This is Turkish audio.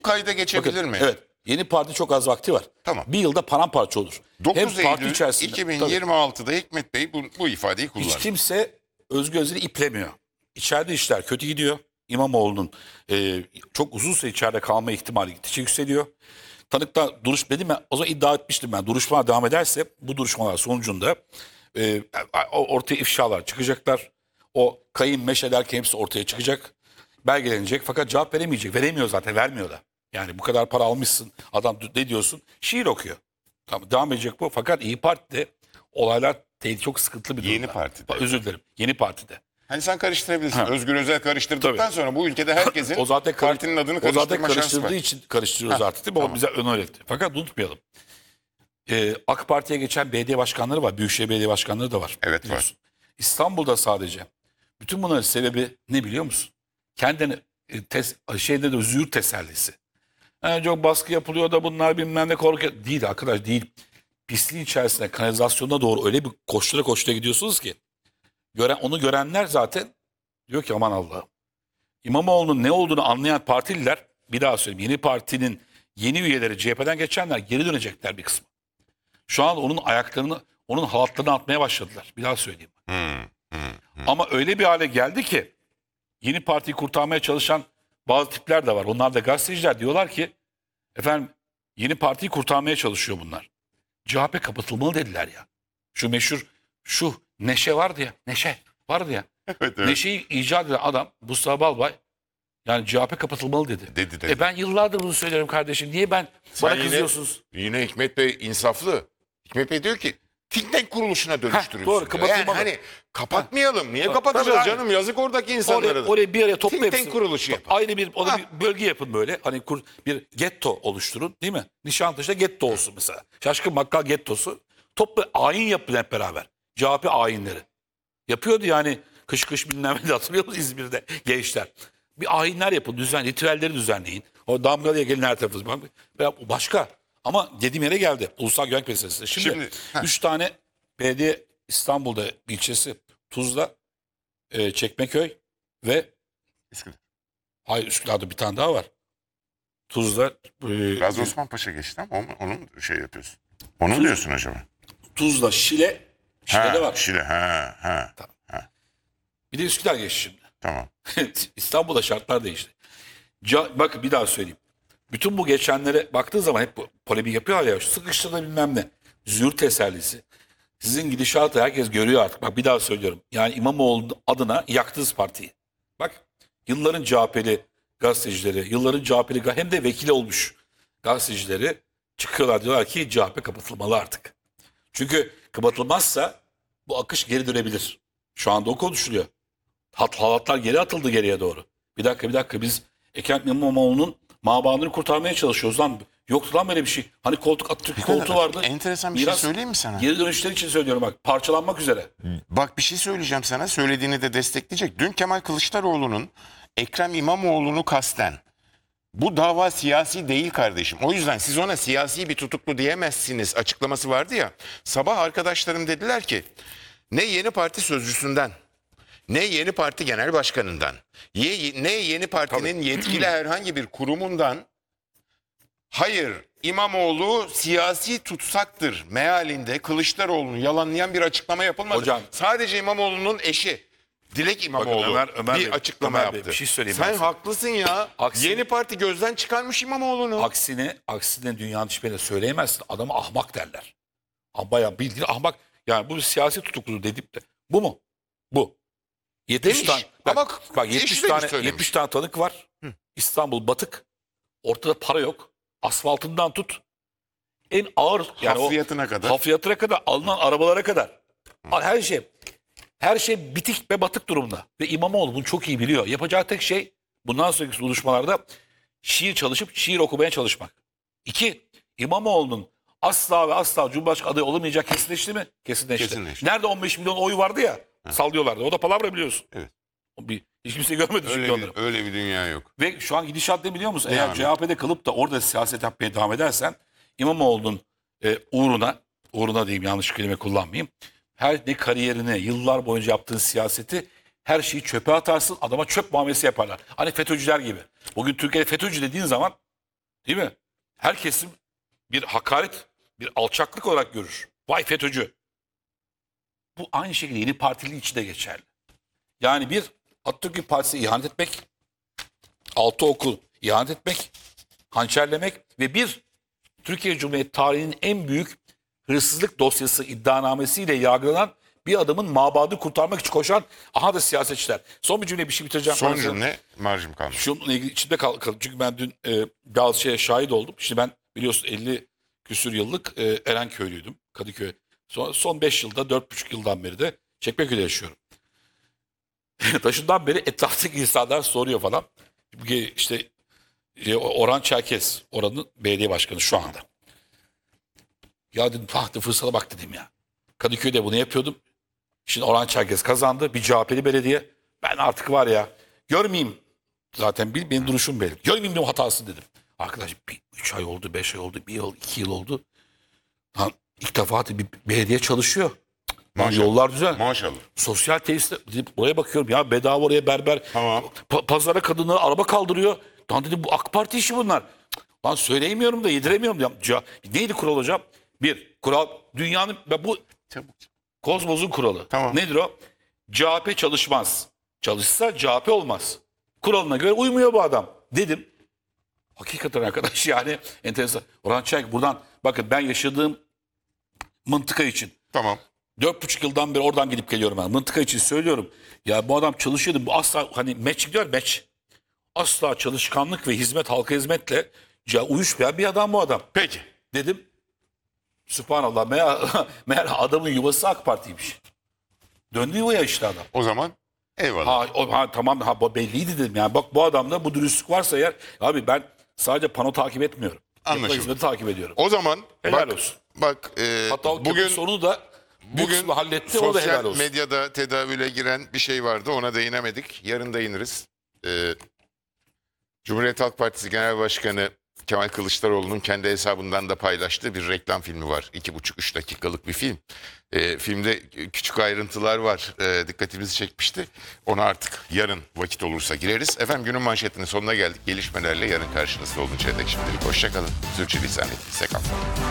kayda geçebilir mi? Evet. Yeni parti çok az vakti var. Tamam. Bir yılda paramparça olur. 9 Hem parti Eylül içerisinde. Tabii. 2026'da Hikmet Bey bu ifadeyi Hiç kullandı. kimse Özgür Özel'i iplemiyor. İçeride işler kötü gidiyor. İmamoğlu'nun çok uzun süre içeride kalma ihtimali gittikçe yükseliyor. Tanıkta dedim ben, o zaman iddia etmiştim ben. Duruşmalar devam ederse bu duruşmalar sonucunda ortaya ifşalar çıkacaklar. O kayın meşe derken hepsi ortaya çıkacak. Belgelenecek fakat cevap veremeyecek. Veremiyor zaten, vermiyor da. Yani bu kadar para almışsın, adam ne diyorsun? Şiir okuyor. Tamam, devam edecek bu. Fakat İyi Parti'de olaylar çok sıkıntılı bir durumda. Yeni Parti'de. Özür dilerim. Yeni Parti'de. Hani sen karıştırabilirsin. Ha. Özgür Özel karıştırdıktan Tabii. sonra bu ülkede herkesin O zaten partinin adını o zaten karıştırma şansı karıştırdığı var. için karıştırıyor zaten değil mi? Tamam. O bize ön öğretti. Fakat unutmayalım. AK Parti'ye geçen belediye başkanları var. Büyükşehir belediye başkanları da var. Evet, biliyorsun. İstanbul'da sadece. Bütün bunların sebebi ne biliyor musun? Kendini şeyde de züğürt tesellisi. Yani çok baskı yapılıyor da bunlar bilmem ne korkuyor. Değil arkadaş, değil. Pisliğin içerisine, kanalizasyona doğru öyle bir koştura koştura gidiyorsunuz ki. Onu görenler zaten diyor ki aman Allah'ım. İmamoğlu'nun ne olduğunu anlayan partililer, bir daha söyleyeyim, Yeni Parti'nin yeni üyeleri, CHP'den geçenler geri dönecekler bir kısmı. Şu an onun ayaklarını, onun halatlarını atmaya başladılar. Bir daha söyleyeyim. Ama öyle bir hale geldi ki Yeni Parti'yi kurtarmaya çalışan bazı tipler de var. Onlar da gazeteciler, diyorlar ki efendim Yeni Parti'yi kurtarmaya çalışıyor bunlar. CHP kapatılmalı dediler ya. Şu meşhur Neşe vardı ya. Neşe vardı ya. Evet. Neşe'yi icat eden adam Mustafa Balbay, yani CHP kapatılmalı dedi. Dedi. Ben yıllardır bunu söylüyorum kardeşim. Niye bana kızıyorsunuz? Yine Hikmet Bey insaflı. Hikmet Bey diyor ki think tank kuruluşuna dönüştürülsün. doğru, diyor. kapatılmalı. Yani hani kapatmayalım. Niye Tabii, kapatacağız tabii, canım? Yazık oradaki insanlara. Oraya bir araya topla Think tank hepsini. kuruluşu yapın. Ayrı bir bölge yapın böyle. Hani bir getto oluşturun değil mi? Nişantaşı'da getto olsun mesela. Şaşkın Bakkal gettosu. Topla ayin yapın hep beraber. CHP ayinleri. Yapıyordu yani kış kış bilmem ne, hatırlıyor musunuz İzmir'de gençler? Bir ayinler yapın, ritüelleri düzenleyin. O damgalıya gelin her tarafı. Başka. Ama dediğim yere geldi. Ulusal güvenlik meselesi. Şimdi 3 tane belediye İstanbul'da ilçesi. Tuzla, Çekmeköy ve Üsküdar'da bir tane daha var. Tuzla, Gazi Osman Paşa geçti ama onun şey yapıyorsun. Onu mu diyorsun acaba? Tuzla, Şile'de var. Şile. Bir de Üsküdar geçti şimdi. Tamam. İstanbul'da şartlar değişti. Bakın bir daha söyleyeyim. Bütün bu geçenlere baktığı zaman hep polemik yapıyorlar ya. Sıkıştırdı bilmem ne. Züğürt tesellisi. Sizin gidişatı herkes görüyor artık. Bak bir daha söylüyorum. Yani İmamoğlu adına yaktınız partiyi. Bak yılların CHP'li gazetecileri, yılların CHP'li hem de vekili olmuş gazetecileri çıkıyorlar, diyorlar ki CHP kapatılmalı artık. Çünkü kapatılmazsa bu akış geri dönebilir. Şu anda o konuşuluyor. Halatlar geri atıldı geriye doğru. Bir dakika biz Ekrem İmamoğlu'nun mabadını kurtarmaya çalışıyoruz lan. Yoktu lan böyle bir şey. Hani Atatürk koltuğu vardı. Enteresan bir şey söyleyeyim mi sana? Geri dönüşler için söylüyorum bak. Parçalanmak üzere. Bak bir şey söyleyeceğim sana. Söylediğini de destekleyecek. Dün Kemal Kılıçdaroğlu'nun Ekrem İmamoğlu'nu kasten bu dava siyasi değil kardeşim. O yüzden siz ona siyasi bir tutuklu diyemezsiniz açıklaması vardı ya. Sabah arkadaşlarım dediler ki ne Yeni Parti sözcüsünden, ne Yeni Parti Genel Başkanı'ndan, ne Yeni Parti'nin yetkili herhangi bir kurumundan hayır İmamoğlu siyasi tutsaktır mealinde Kılıçdaroğlu'nu yalanlayan bir açıklama yapılmadı. Hocam, sadece İmamoğlu'nun eşi Dilek İmamoğlu Ömer bir Bey, açıklama Ömer Bey, yaptı. bir şey söyleyeyim Sen ben sana. haklısın ya. Yeni Parti gözden çıkarmış İmamoğlu'nu. Aksine dünyanın hiçbirine söyleyemezsin. Adama ahmak derler. Bayağı bildiğin ahmak. Yani bu bir siyasi tutuklu dedik de. Bu mu? Bu. 70 Demiş. tane. Ama Bak eşi 70 de tane söylemiş. 70 tane tanık var. İstanbul batık. Ortada para yok. Asfaltından tut. En ağır yani Hafriyatına kadar. Hafriyatına kadar, alınan arabalara kadar. Her şey bitik ve batık durumda. Ve İmamoğlu bunu çok iyi biliyor. Yapacağı tek şey bundan sonraki buluşmalarda şiir çalışıp şiir okumaya çalışmak. 2. İmamoğlu'nun asla ve asla Cumhurbaşkanı adayı olamayacak kesinleşti mi? Kesinleşti. Nerede 15 milyon oy vardı ya? Sallıyorlardı. O da palavra biliyorsun. Evet. Hiç kimse görmedi çünkü onları. Öyle bir dünya yok. Ve şu an gidişat ne biliyor musun? Eğer Yani. CHP'de kalıp da orada siyaset yapmaya devam edersen İmamoğlu'nun uğruna diyeyim, yanlış kelime kullanmayayım. Ne kariyerini, yıllar boyunca yaptığın siyaseti, her şeyi çöpe atarsın, adama çöp muamelesi yaparlar. Hani FETÖ'cüler gibi. Bugün Türkiye'de FETÖ'cü dediğin zaman Değil mi? Her kesim bir hakaret, bir alçaklık olarak görür. Vay FETÖ'cü. Bu aynı şekilde Yeni Partili için de geçerli. Yani bir Atatürk Partisi'ne ihanet etmek, altı okul ihanet etmek, hançerlemek ve bir Türkiye Cumhuriyeti tarihinin en büyük hırsızlık dosyası iddianamesiyle yargılanan bir adamın mabadı kurtarmak için koşan aha da siyasetçiler. Son bir cümle bir şey bitireceğim. Son cümle marjım kalmış. Şununla ilgili içinde kaldım. Çünkü ben dün bazı şeye şahit oldum. Şimdi ben biliyorsun 50 küsür yıllık Erenköylüydüm. Kadıköy. Son 5 yılda 4,5 yıldan beri de Çekmeköy'de yaşıyorum. Taşından beri etraftaki insanlar soruyor falan. İşte Orhan Çerkes oranın belediye başkanı şu anda. Ya dedim fırsata bak dedim ya. Kadıköy'de bunu yapıyordum. Şimdi Orhan Çerkes kazandı. Bir CHP'li belediye. Ben artık var ya görmeyeyim. Zaten benim duruşum belli. Görmeyeyim dedim hatasını dedim. Arkadaş 3 ay oldu, 5 ay oldu, 1 yıl, 2 yıl oldu. Lan ilk defa bir belediye çalışıyor. Lan yollar güzel. Maşallah. Sosyal tesisler. Buraya bakıyorum ya bedava oraya berber. Tamam. Pazara kadınlara araba kaldırıyor. Lan dedim bu AK Parti işi bunlar. Lan söyleyemiyorum da yediremiyorum. Neydi kural hocam? Bir, kural dünyanın bu Çabuk. Kozmos'un kuralı. Tamam. Nedir o? CHP çalışmaz. Çalışsa CHP olmaz. Kuralına göre uymuyor bu adam. Dedim. Hakikaten arkadaş yani enteresan. Orhan Çelik buradan bakın ben yaşadığım mıntıka için Tamam. 4,5 yıldan beri oradan gidip geliyorum ben. Mıntıka için söylüyorum. Ya bu adam çalışıyordu. Bu asla hani meç diyor meç. Asla çalışkanlık ve hizmet halka hizmetle uyuşmayan bir adam bu adam. Peki. Dedim. Sübhanallah meğer adamın yuvası AK Parti'ymiş. Döndü yuvaya işte adam. O zaman eyvallah. Tamam bu belliydi dedim. Yani bak bu adamda bu dürüstlük varsa eğer abi ben sadece pano takip etmiyorum. Anlaşıldı. Hizmeti takip ediyorum. O zaman Helal bak, olsun. bak Hatta o bugün sonu da bugün halletti o da helal sosyal olsun. medyada tedavüle giren bir şey vardı. Ona değinemedik. Yarın değiniriz. Cumhuriyet Halk Partisi Genel Başkanı Kemal Kılıçdaroğlu'nun kendi hesabından da paylaştığı bir reklam filmi var. 2,5-3 dakikalık bir film. Filmde küçük ayrıntılar var. Dikkatimizi çekmişti. Ona artık yarın vakit olursa gireriz. Efendim günün manşetinin sonuna geldik. Gelişmelerle yarın karşınızda oluncaya dek şimdilik hoşçakalın. Sürçülisan ettiysek affola.